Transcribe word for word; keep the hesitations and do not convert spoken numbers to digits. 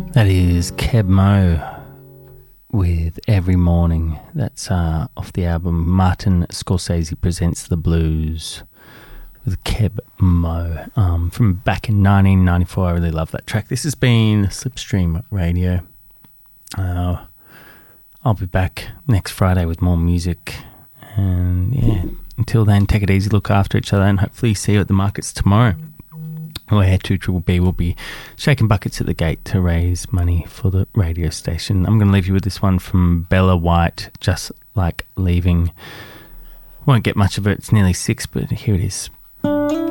That is Keb Mo with Every Morning. That's uh, off the album Martin Scorsese Presents the Blues with Keb Mo um, from back in nineteen ninety-four. I really love that track. This has been Slipstream Radio. Uh, I'll be back next Friday with more music. And yeah, until then, take it easy, look after each other, and hopefully see you at the markets tomorrow, where two Triple B will be shaking buckets at the gate to raise money for the radio station. I'm going to leave you with this one from Bella White, Just Like Leaving. Won't get much of it, it's nearly six, but here it is.